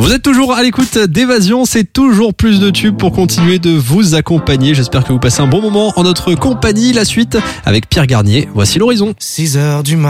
Vous êtes toujours à l'écoute d'Évasion, c'est toujours plus de tubes pour continuer de vous accompagner. J'espère que vous passez un bon moment en notre compagnie. La suite avec Pierre Garnier. Voici l'horizon. 6h du matin.